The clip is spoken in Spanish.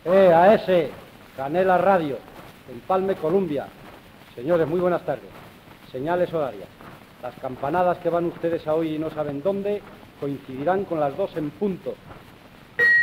A ese, Canela Radio, Empalme, Colombia. Señores, muy buenas tardes. Señales horarias. Las campanadas que van ustedes a oír y no saben dónde coincidirán con las 2 en punto.